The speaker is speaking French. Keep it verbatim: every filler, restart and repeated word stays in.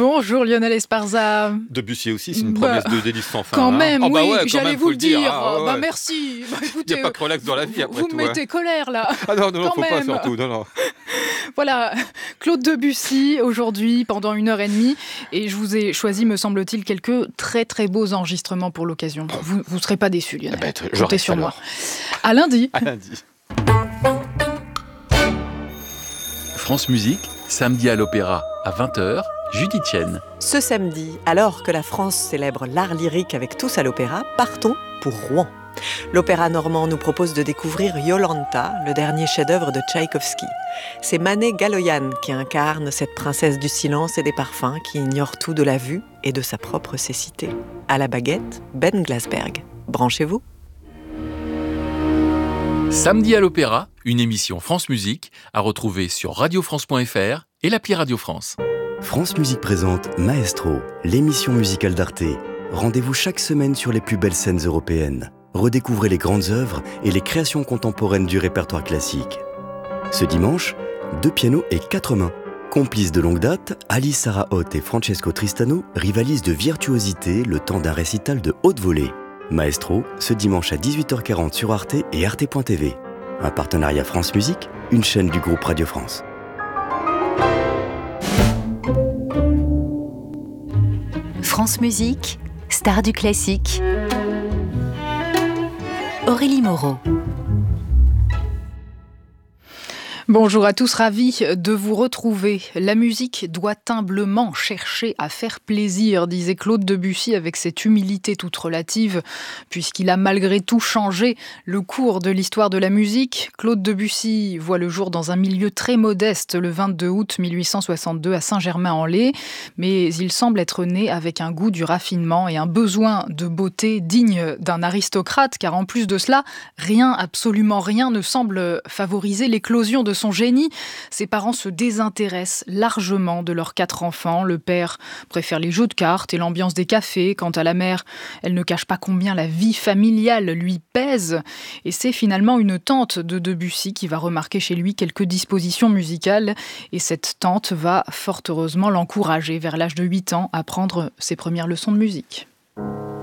Bonjour Lionel Esparza. Debussy aussi, c'est une promesse bah, de délice sans fin. Quand hein. même, oh, bah oui, ouais, j'allais même, vous le dire. dire. Ah, ouais, bah ouais. merci. Bah, écoutez, il n'y a pas que relax dans la vie après vous tout. Vous me mettez hein. colère là. Ah non, non, il ne faut même. pas surtout. Non, non. Voilà, Claude Debussy aujourd'hui pendant une heure et demie. Et je vous ai choisi, me semble-t-il, quelques très très beaux enregistrements pour l'occasion. Vous ne serez pas déçus, Lionel. Eh ben, Comptez sur alors. moi. À lundi. À lundi. France Musique, samedi à l'Opéra, à vingt heures, Judith Chen. Ce samedi, alors que la France célèbre l'art lyrique avec Tous à l'Opéra, partons pour Rouen. L'Opéra normand nous propose de découvrir Iolanta, le dernier chef-d'œuvre de Tchaïkovski. C'est Manet Galoyan qui incarne cette princesse du silence et des parfums qui ignore tout de la vue et de sa propre cécité. À la baguette, Ben Glasberg. Branchez-vous. Samedi à l'Opéra, une émission France Musique à retrouver sur radio france point f r et l'appli Radio France. France Musique présente Maestro, l'émission musicale d'Arte. Rendez-vous chaque semaine sur les plus belles scènes européennes. Redécouvrez les grandes œuvres et les créations contemporaines du répertoire classique. Ce dimanche, deux pianos et quatre mains. Complices de longue date, Alice Sarah Hoth et Francesco Tristano rivalisent de virtuosité le temps d'un récital de haute volée. Maestro, ce dimanche à dix-huit heures quarante sur Arte et arte point t v. Un partenariat France Musique, une chaîne du groupe Radio France. France Musique, star du classique. Aurélie Moreau. Bonjour à tous, ravi de vous retrouver. La musique doit humblement chercher à faire plaisir, disait Claude Debussy avec cette humilité toute relative, puisqu'il a malgré tout changé le cours de l'histoire de la musique. Claude Debussy voit le jour dans un milieu très modeste le vingt-deux août mille huit cent soixante-deux à Saint-Germain-en-Laye, mais il semble être né avec un goût du raffinement et un besoin de beauté digne d'un aristocrate, car en plus de cela, rien, absolument rien ne semble favoriser l'éclosion de son génie. Ses parents se désintéressent largement de leurs quatre enfants. Le père préfère les jeux de cartes et l'ambiance des cafés. Quant à la mère, elle ne cache pas combien la vie familiale lui pèse. Et c'est finalement une tante de Debussy qui va remarquer chez lui quelques dispositions musicales. Et cette tante va fort heureusement l'encourager vers l'âge de huit ans à prendre ses premières leçons de musique.